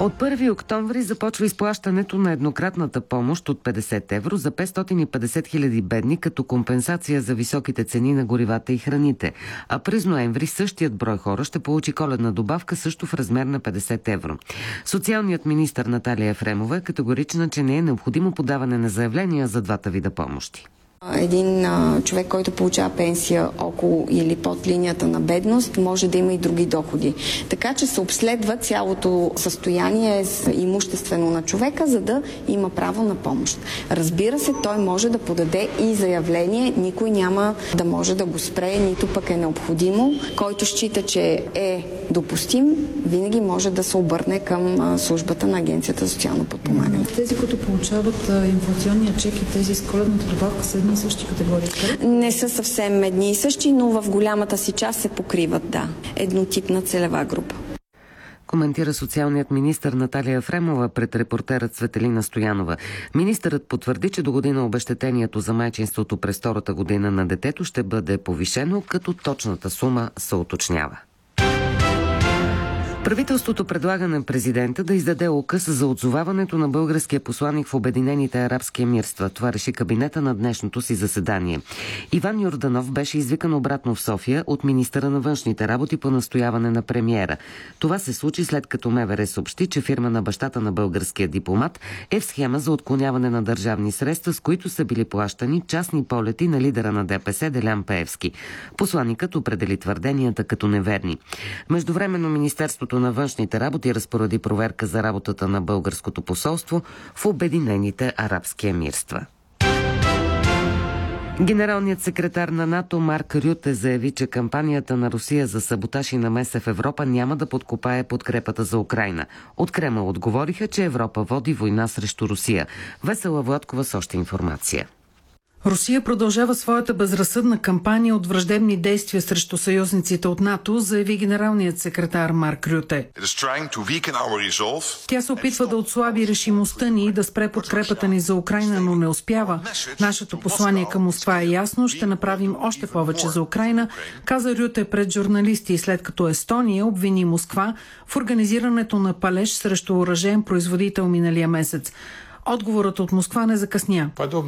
От 1 октомври започва изплащането на еднократната помощ от 50 евро за 550 хиляди бедни като компенсация за високите цени на горивата и храните. А през ноември същият брой хора ще получи коледна добавка също в размер на 50 евро. Социалният министър Наталия Ефремова е категорична, че не е необходимо подаване на заявления за двата вида помощи. Един човек, който получава пенсия около или под линията на бедност, може да има и други доходи. Така че се обследва цялото състояние имуществено на човека, за да има право на помощ. Разбира се, той може да подаде и заявление, никой няма да може да го спре, нито пък е необходимо. Който счита, че е допустим, винаги може да се обърне към службата на Агенцията за социално подпомагане. Тези, които получават инфлационния чек и тези с коледната добавка са едни и същи категории? Не са съвсем едни и същи, но в голямата си част се покриват, да. Еднотипна целева група. Коментира социалният министър Наталия Ефремова пред репортерът Светелина Стоянова. Министърът потвърди, че до година обезщетението за майчинството през втората година на детето ще бъде повишено, като точната сума се уточнява. Правителството предлага на президента да издаде указ за отзоваването на българския посланик в Обединените арабски емирства. Това реши кабинета на днешното си заседание. Иван Йорданов беше извикан обратно в София от министъра на външните работи по настояване на премиера. Това се случи след като МВР съобщи, че фирма на бащата на българския дипломат е в схема за отклоняване на държавни средства, с които са били плащани частни полети на лидера на ДПС Делян Пеевски. Посланикът определи твърденията като неверни. Междувременно Министерството на външните работи разпореди проверка за работата на българското посолство в Обединените арабски емирства. Генералният секретар на НАТО Марк Рюте заяви, че кампанията на Русия за саботаж и намеса в Европа няма да подкопае подкрепата за Украйна. От Кремъл отговориха, че Европа води война срещу Русия. Весела Владкова с още информация. Русия продължава своята безразсъдна кампания от враждебни действия срещу съюзниците от НАТО, заяви генералният секретар Марк Рюте. Тя се опитва да отслаби решимостта ни и да спре подкрепата ни за Украйна, но не успява. Нашето послание към Москва е ясно, ще направим още повече за Украйна, каза Рюте пред журналисти, след като Естония обвини Москва в организирането на палеж срещу оръжеен производител миналия месец. Отговорът от Москва не закъсня.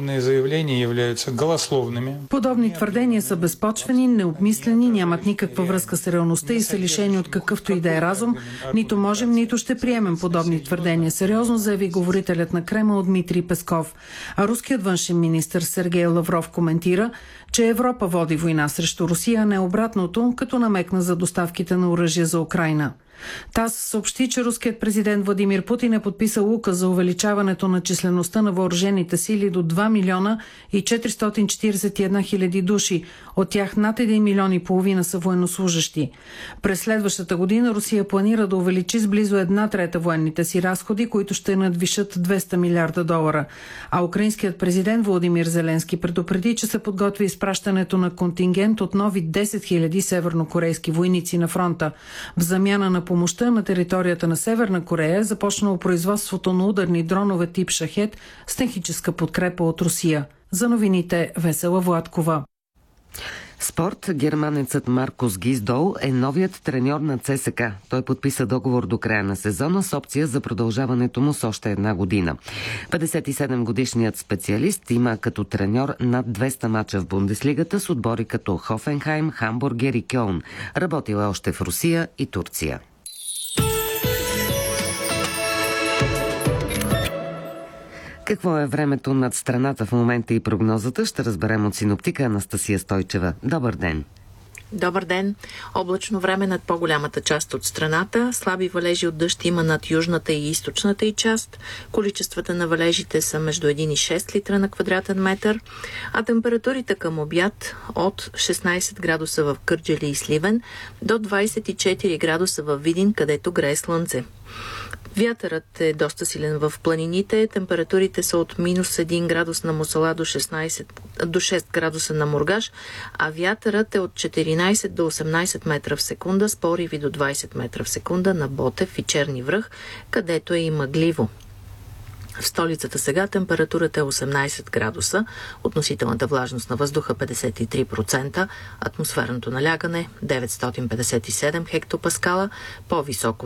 Подобни твърдения са безпочвени, необмислени, нямат никаква връзка с реалността и са лишени от какъвто и да е разум. Нито можем, нито ще приемем подобни твърдения. Сериозно заяви говорителят на Кремъл Дмитрий Песков. А руският външен министър Сергей Лавров коментира, че Европа води война срещу Русия, а не обратното, като намекна за доставките на оръжие за Украйна. ТАСС съобщи, че руският президент Владимир Путин е подписал указ за увеличаването на числеността на въоръжените сили до 2 милиона и 441 хиляди души. От тях над 1 милион и половина са военнослужащи. През следващата година Русия планира да увеличи с близо 1/3 военните си разходи, които ще надвишат $200 милиарда. А украинският президент Володимир Зеленски предупреди, че се подготвя изпращането на контингент от нови 10 хиляди севернокорейски войници на фронта. В замяна на помощта на територията на Северна Корея е започнало производството на ударни дронове тип Шахед с техническа подкрепа от Русия. За новините Весела Владкова. Спорт. Германецът Маркус Гисдол е новият треньор на ЦСКА. Той подписа договор до края на сезона с опция за продължаването му с още една година. 57-годишният специалист има като треньор над 200 мача в Бундеслигата с отбори като Хофенхайм, Хамбургер и Кьолн. Работила още в Русия и Турция. Какво е времето над страната в момента и прогнозата, ще разберем от синоптика Анастасия Стойчева. Добър ден! Добър ден! Облачно време над по-голямата част от страната. Слаби валежи от дъжд има над южната и източната й част. Количествата на валежите са между 1 и 6 литра на квадратен метър. А температурите към обяд от 16 градуса в Кърджали и Сливен до 24 градуса в Видин, където грее слънце. Вятърът е доста силен в планините. Температурите са от минус 1 градус на Мусала до 6 градуса на Мургаш, а вятърът е от 14 до 18 метра в секунда с пориви до 20 метра в секунда на Ботев и Черни връх, където е и мъгливо. В столицата сега температурата е 18 градуса, относителната влажност на въздуха 53%, атмосферното налягане 957 хектопаскала, по-високо